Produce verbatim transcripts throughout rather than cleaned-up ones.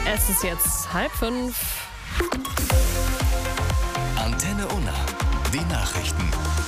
Es ist jetzt halb fünf. Antenne Unna, die Nachrichten.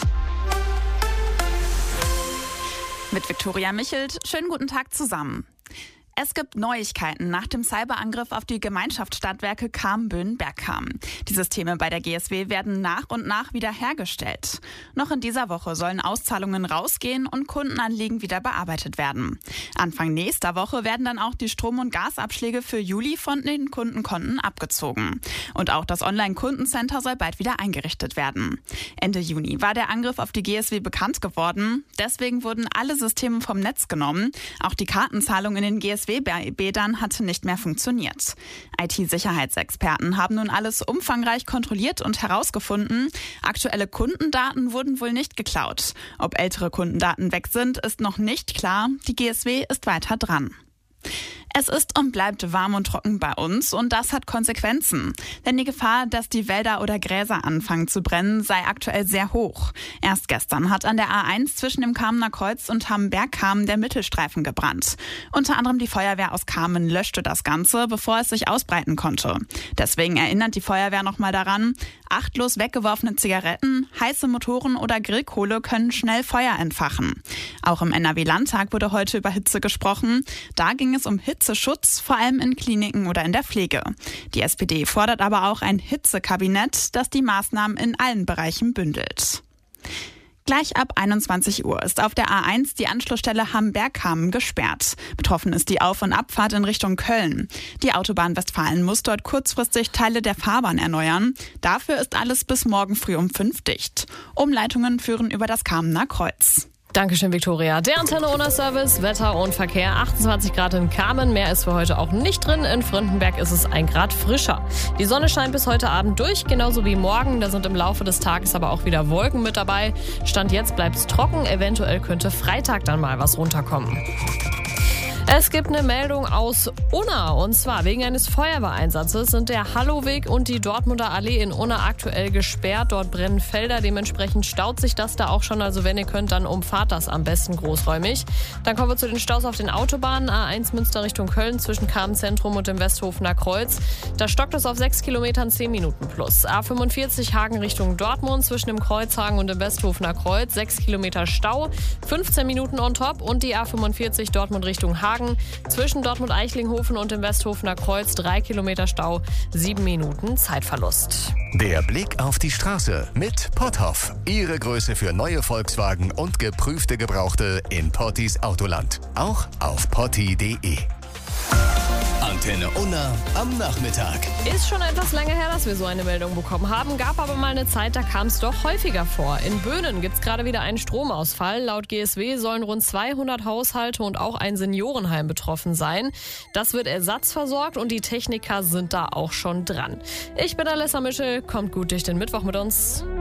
Mit Viktoria Michelt. Schönen guten Tag zusammen. Es gibt Neuigkeiten nach dem Cyberangriff auf die Gemeinschaftsstadtwerke Cham-Böen-Bergcham. Die Systeme bei der G S W werden nach und nach wieder hergestellt. Noch in dieser Woche sollen Auszahlungen rausgehen und Kundenanliegen wieder bearbeitet werden. Anfang nächster Woche werden dann auch die Strom- und Gasabschläge für Juli von den Kundenkonten abgezogen. Und auch das Online-Kundencenter soll bald wieder eingerichtet werden. Ende Juni war der Angriff auf die G S W bekannt geworden. Deswegen wurden alle Systeme vom Netz genommen. Auch die Kartenzahlung in den G S W-Bädern hatte nicht mehr funktioniert. I T-Sicherheitsexperten haben nun alles umfangreich kontrolliert und herausgefunden, aktuelle Kundendaten wurden wohl nicht geklaut. Ob ältere Kundendaten weg sind, ist noch nicht klar. Die G S W ist weiter dran. Es ist und bleibt warm und trocken bei uns und das hat Konsequenzen. Denn die Gefahr, dass die Wälder oder Gräser anfangen zu brennen, sei aktuell sehr hoch. Erst gestern hat an der A eins zwischen dem Kamener Kreuz und Hamm-Bergcham der Mittelstreifen gebrannt. Unter anderem die Feuerwehr aus Kamen löschte das Ganze, bevor es sich ausbreiten konnte. Deswegen erinnert die Feuerwehr nochmal daran, achtlos weggeworfene Zigaretten, heiße Motoren oder Grillkohle können schnell Feuer entfachen. Auch im N R W-Landtag wurde heute über Hitze gesprochen. Da ging es um Hitzeschutz, vor allem in Kliniken oder in der Pflege. Die S P D fordert aber auch ein Hitzekabinett, das die Maßnahmen in allen Bereichen bündelt. Gleich ab einundzwanzig Uhr ist auf der A eins die Anschlussstelle Hamm-Bergcham gesperrt. Betroffen ist die Auf- und Abfahrt in Richtung Köln. Die Autobahn Westfalen muss dort kurzfristig Teile der Fahrbahn erneuern. Dafür ist alles bis morgen früh um fünf dicht. Umleitungen führen über das Kamener Kreuz. Dankeschön, Viktoria. Der Antenne Unna Service, Wetter und Verkehr. achtundzwanzig Grad in Kamen. Mehr ist für heute auch nicht drin. In Fründenberg ist es ein Grad frischer. Die Sonne scheint bis heute Abend durch, genauso wie morgen. Da sind im Laufe des Tages aber auch wieder Wolken mit dabei. Stand jetzt bleibt es trocken. Eventuell könnte Freitag dann mal was runterkommen. Es gibt eine Meldung aus Unna und zwar wegen eines Feuerwehreinsatzes sind der Halloweg und die Dortmunder Allee in Unna aktuell gesperrt. Dort brennen Felder, dementsprechend staut sich das da auch schon. Also wenn ihr könnt, dann umfahrt das am besten großräumig. Dann kommen wir zu den Staus auf den Autobahnen. A eins Münster Richtung Köln zwischen Kamen-Zentrum und dem Westhofener Kreuz. Da stockt es auf sechs Kilometern zehn Minuten plus. A fünfundvierzig Hagen Richtung Dortmund zwischen dem Kreuzhagen und dem Westhofener Kreuz. sechs Kilometer Stau, fünfzehn Minuten on top. Und die A fünfundvierzig Dortmund Richtung Hagen. Zwischen Dortmund-Eichlinghofen und dem Westhofener Kreuz drei Kilometer Stau, sieben Minuten Zeitverlust. Der Blick auf die Straße mit Potthoff. Ihre Größe für neue Volkswagen und geprüfte Gebrauchte in Pottis Autoland. Auch auf potti punkt de. Antenne Unna am Nachmittag. Ist schon etwas länger her, dass wir so eine Meldung bekommen haben. Gab aber mal eine Zeit, da kam es doch häufiger vor. In Böhnen gibt es gerade wieder einen Stromausfall. Laut G S W sollen rund zweihundert Haushalte und auch ein Seniorenheim betroffen sein. Das wird ersatzversorgt und die Techniker sind da auch schon dran. Ich bin Alessa Mischel. Kommt gut durch den Mittwoch mit uns.